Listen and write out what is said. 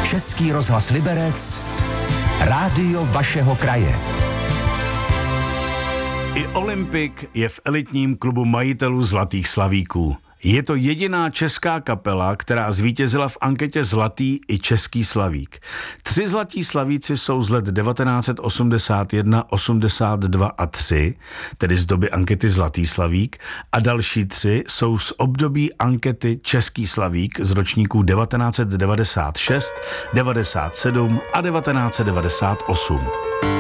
Český rozhlas Liberec, rádio vašeho kraje. I Olympik je v elitním klubu majitelů Zlatých slavíků. Je to jediná česká kapela, která zvítězila v anketě Zlatý i Český slavík. 3 zlatí slavíci jsou z let 1981, 82 a 3, tedy z doby ankety Zlatý slavík, a další 3 jsou z období ankety Český slavík z ročníků 1996, 97 a 1998.